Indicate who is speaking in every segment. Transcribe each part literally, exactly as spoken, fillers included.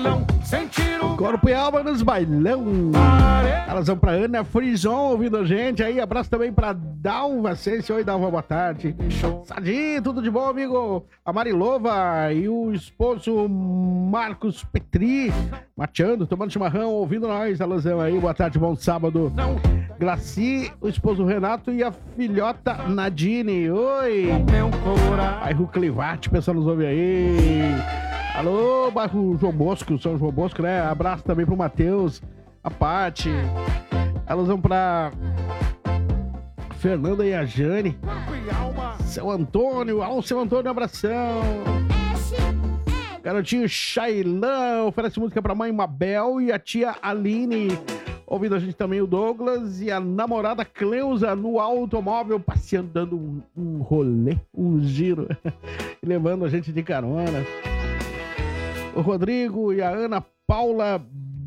Speaker 1: Corpo e alma nos bailão. Elas vão pra Ana Frison ouvindo a gente aí. Abraço também pra Dalva Sense. Oi, Dalva, boa tarde. Sadinho, tudo de bom, amigo? A Marilova e o esposo Marcos Petri mateando, tomando chimarrão, ouvindo nós. Alusão aí, boa tarde, bom sábado. Glaci, o esposo Renato e a filhota Nadine. Oi. Bairro Clivate, pessoal nos ouve aí. Alô, bairro João Bosco, São João Bosco, né? Abraço também pro Matheus, a Paty. Alusão pra Fernanda e a Jane. Seu Antônio, alô, seu Antônio, abração. Garotinho Shailão oferece música pra mãe Mabel e a tia Aline. Ouvindo a gente também o Douglas e a namorada Cleusa no automóvel, passeando, dando um, um rolê, um giro, e levando a gente de carona. O Rodrigo e a Ana Paula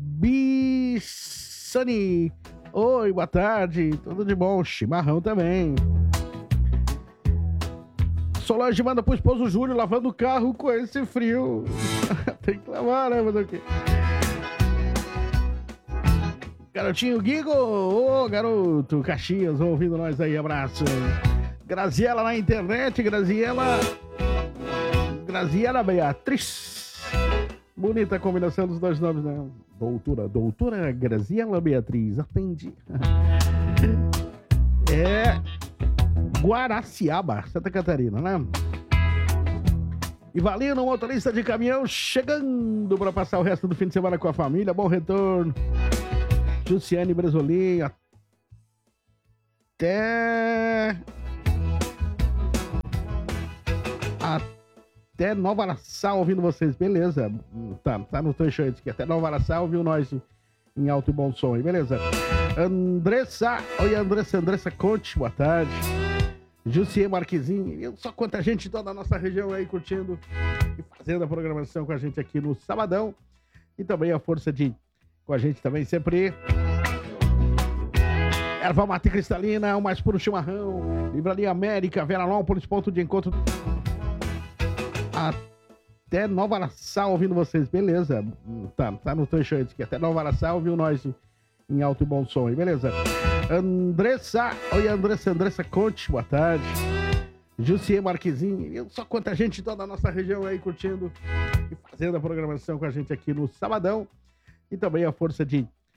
Speaker 1: Bissani. Oi, boa tarde, tudo de bom? Chimarrão também. Solange manda pro esposo Júlio lavando o carro com esse frio. Tem que lavar, né? Mas aqui. Garotinho Guigo, ô oh, garoto, Caxias, ouvindo nós aí, abraço. Graziela na internet, Graziela. Graziela Beatriz. Bonita a combinação dos dois nomes, né? Doutora, doutora Graziela Beatriz, atendi. É Guaraciaba, Santa Catarina, né? Ivalino, motorista de caminhão, chegando para passar o resto do fim de semana com a família. Bom retorno. Jussiane Bresolim, até... Até Nova Araçá ouvindo vocês, beleza. Tá, tá no trecho aí, aqui. Até Nova Araçá ouviu nós em alto e bom som aí, beleza. Andressa, oi Andressa, Andressa Conte, boa tarde. Jussier Marquezinho, só quanta gente toda a nossa região aí curtindo e fazendo a programação com a gente aqui no Sabadão. E também a força de, com a gente também sempre... Erva mate cristalina, o mais puro chimarrão. Livraria América, Veranópolis, ponto de encontro... Até Nova Araçá ouvindo vocês, beleza. Tá, tá no trecho aí, aqui. Até Nova Araçá ouviu nós em alto e bom som aí, beleza. Andressa, oi Andressa, Andressa Conte, boa tarde. Jussier Marquezinho, só quanta gente toda a nossa região aí curtindo e fazendo a programação com a gente aqui no Sabadão. E também a força de,